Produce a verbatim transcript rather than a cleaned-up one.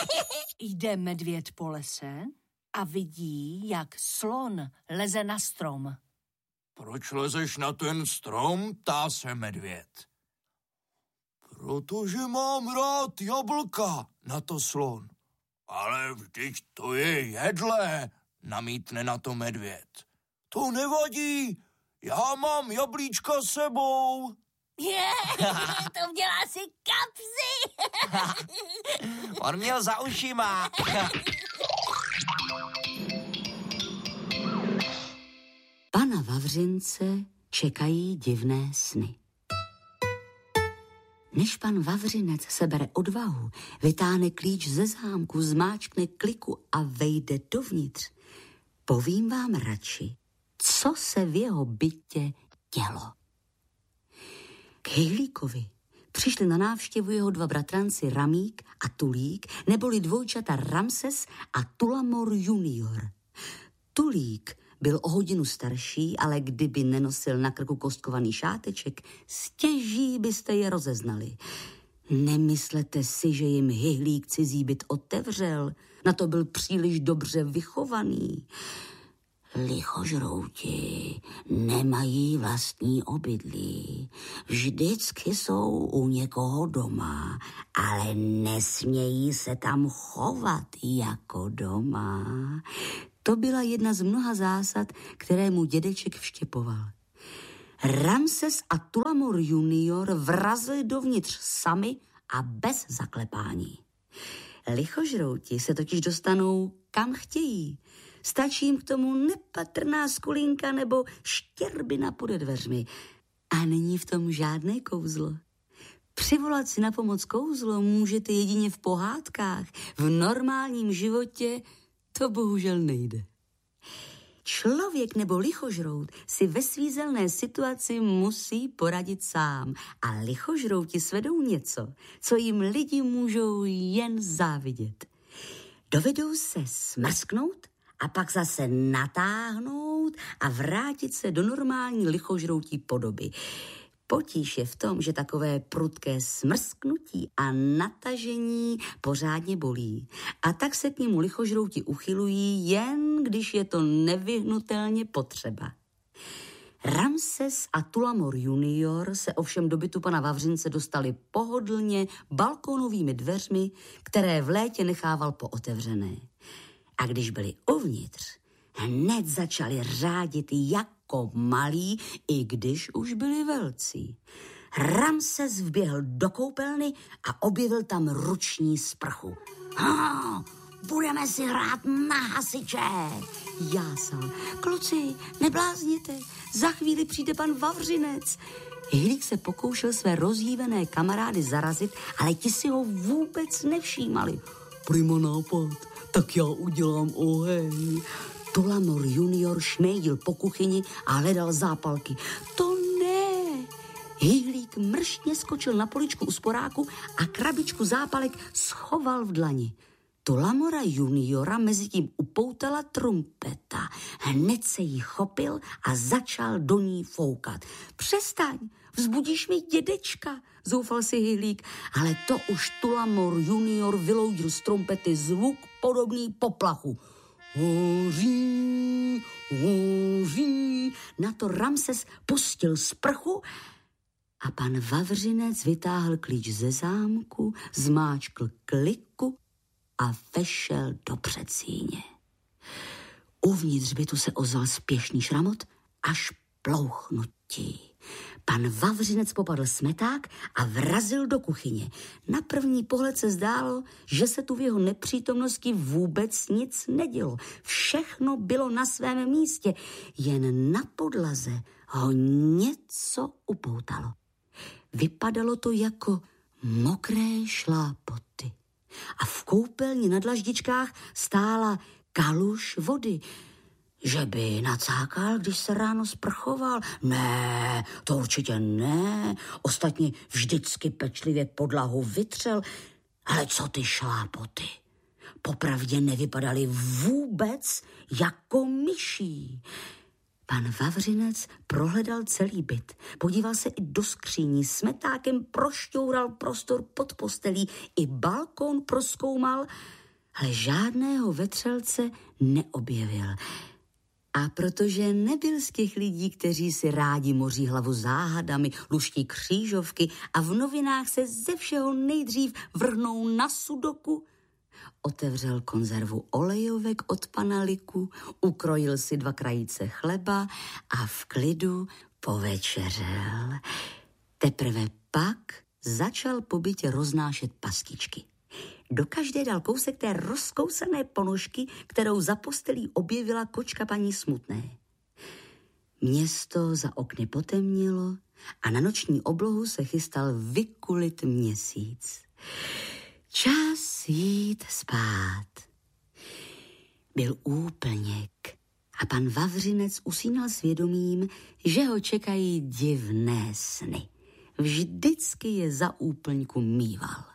Jde medvěd po lese a vidí, jak slon leze na strom. Proč lezeš na ten strom, ptá se medvěd. Protože mám rád jablka, na to slon. Ale vždyť to je jedlé, namítne na to medvěd. To nevadí, já mám jablíčka s sebou. Je, to měla si kapsy. On měl za ušima. Pana Vavřince čekají divné sny. Než pan Vavřinec sebere odvahu, vytáhne klíč ze zámku, zmáčkne kliku a vejde dovnitř, povím vám radši, co se v jeho bytě dělo. K Hyhlíkovi přišli na návštěvu jeho dva bratranci Ramík a Tulík, neboli dvojčata Ramses a Tulamor junior. Tulík byl o hodinu starší, ale kdyby nenosil na krku kostkovaný šáteček, stěží byste je rozeznali. Nemyslete si, že jim Hyhlík cizí byt otevřel, na to byl příliš dobře vychovaný. Lichožrouti nemají vlastní obydlí. Vždycky jsou u někoho doma, ale nesmějí se tam chovat jako doma. To byla jedna z mnoha zásad, které mu dědeček vštěpoval. Ramses a Tulamor junior vrazili dovnitř sami a bez zaklepání. Lichožrouti se totiž dostanou kam chtějí. Stačí jim k tomu nepatrná skulinka nebo štěrbina pode dveřmi. A není v tom žádné kouzlo. Přivolat si na pomoc kouzlo můžete jedině v pohádkách. V normálním životě to bohužel nejde. Člověk nebo lichožrout si ve svízelné situaci musí poradit sám. A lichožrouti svedou něco, co jim lidi můžou jen závidět. Dovedou se smrsknout a pak zase natáhnout a vrátit se do normální lichožroutí podoby. Potíž je v tom, že takové prudké smrsknutí a natažení pořádně bolí. A tak se k němu lichožrouti uchylují, jen když je to nevyhnutelně potřeba. Ramses a Tulamor junior se ovšem do bytu pana Vavřince dostali pohodlně balkónovými dveřmi, které v létě nechával pootevřené. A když byli uvnitř, hned začali řádit jako malí, i když už byli velcí. Ramses vběhl do koupelny a objevil tam ruční sprchu. Ha, budeme si hrát na hasiče, jásal. Kluci, neblázněte, za chvíli přijde pan Vavřinec. Hyhlík se pokoušel své rozjívené kamarády zarazit, ale ti si ho vůbec nevšímali. Prima nápad, tak já udělám oheň. Tulamor junior šmejdil po kuchyni a hledal zápalky. To ne! Hyhlík mrštně skočil na poličku u sporáku a krabičku zápalek schoval v dlani. Tulamora juniora mezitím upoutala trumpeta. Hned se jí chopil a začal do ní foukat. Přestaň, vzbudíš mi dědečka, zoufal si Hyhlík, ale to už Tulamor junior vyloudil z trumpety zvuk podobný poplachu. Hoří, hoří. Na to Ramses pustil sprchu a pan Vavřinec vytáhl klíč ze zámku, zmáčkl kliku a vešel do předsíně. Uvnitř bytu se ozval spěšný šramot až plouchnutí. Pan Vavřinec popadl smeták a vrazil do kuchyně. Na první pohled se zdálo, že se tu v jeho nepřítomnosti vůbec nic nedělo. Všechno bylo na svém místě, jen na podlaze ho něco upoutalo. Vypadalo to jako mokré šlápoty. A v koupelně na dlaždičkách stála kaluž vody. Že by nacákal, když se ráno sprchoval? Ne, to určitě ne. Ostatně vždycky pečlivě podlahu vytřel. Ale co ty šlápoty? Popravdě nevypadaly vůbec jako myší. Pan Vavřinec prohledal celý byt, podíval se i do skříní, s metákem prošťoural prostor pod postelí, i balkón prozkoumal, ale žádného vetřelce neobjevil. A protože nebyl z těch lidí, kteří si rádi moří hlavu záhadami, luští křížovky a v novinách se ze všeho nejdřív vrhnou na sudoku, otevřel konzervu olejovek od pana Liku, ukrojil si dva krajíce chleba a v klidu povečeřel. Teprve pak začal po bytě roznášet pastičky. Do každé dal kousek té rozkousané ponožky, kterou za postelí objevila kočka paní Smutné. Město za okny potemnilo a na noční oblohu se chystal vykulit měsíc. Čas jít spát. Byl úplněk a pan Vavřinec usínal svědomím, že ho čekají divné sny. Vždycky je za úplňku mýval.